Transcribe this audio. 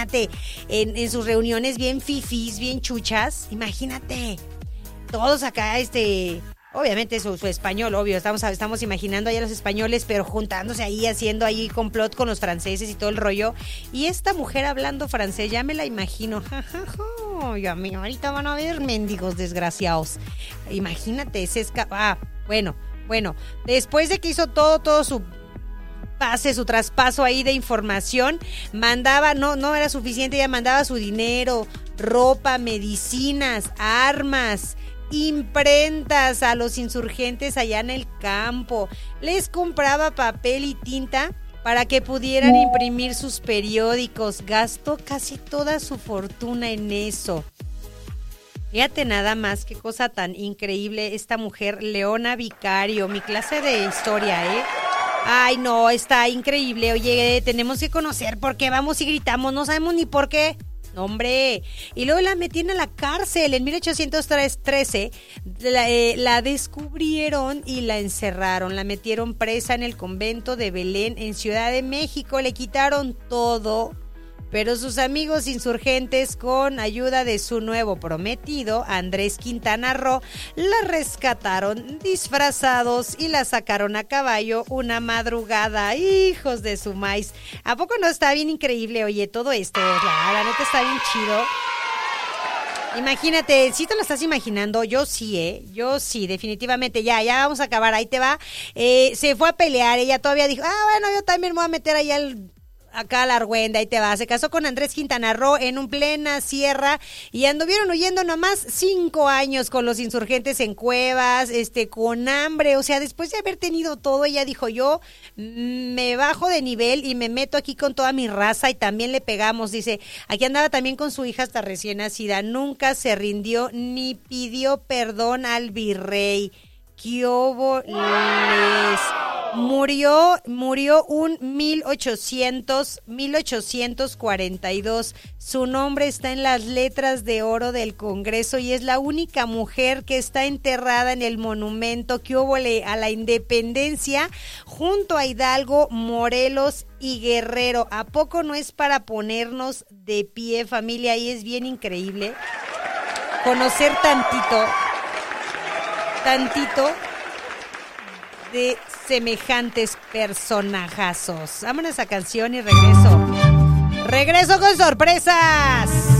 imagínate, en sus reuniones bien fifís, bien chuchas, imagínate, todos acá, obviamente su español, obvio, estamos imaginando ahí a los españoles, pero juntándose ahí, haciendo ahí complot con los franceses y todo el rollo, y esta mujer hablando francés, ya me la imagino, y a mí ahorita van a ver mendigos desgraciados, imagínate, bueno, después de que hizo todo su traspaso ahí de información, mandaba, no era suficiente, ya mandaba su dinero, ropa, medicinas, armas, imprentas a los insurgentes allá en el campo, les compraba papel y tinta para que pudieran imprimir sus periódicos, gastó casi toda su fortuna en eso. Fíjate nada más, qué cosa tan increíble esta mujer, Leona Vicario, mi clase de historia, Ay, no, está increíble. Oye, tenemos que conocer por qué vamos y gritamos, no sabemos ni por qué. No, hombre. Y luego la metían a la cárcel. En 1813 la descubrieron y la encerraron. La metieron presa en el convento de Belén en Ciudad de México. Le quitaron todo. Pero sus amigos insurgentes, con ayuda de su nuevo prometido, Andrés Quintana Roo, la rescataron disfrazados y la sacaron a caballo una madrugada. ¡Hijos de su maíz! ¿A poco no está bien increíble? Oye, todo esto, la neta está bien chido. Imagínate, si te lo estás imaginando, yo sí, definitivamente, ya vamos a acabar, ahí te va. Se fue a pelear, ella todavía dijo, bueno, yo también me voy a meter ahí acá a la argüenda, ahí te va. Se casó con Andrés Quintana Roo en un plena sierra y anduvieron huyendo nomás 5 años con los insurgentes en cuevas, con hambre. O sea, después de haber tenido todo, ella dijo, yo me bajo de nivel y me meto aquí con toda mi raza y también le pegamos. Dice, aquí andaba también con su hija hasta recién nacida. Nunca se rindió ni pidió perdón al virrey. ¿Qué hubo les? Murió un 1842. Su nombre está en las letras de oro del Congreso y es la única mujer que está enterrada en el monumento que hubo a la independencia junto a Hidalgo, Morelos y Guerrero. ¿A poco no es para ponernos de pie, familia? Y es bien increíble conocer tantito de semejantes personajazos. Vámonos a canción y regreso con sorpresas.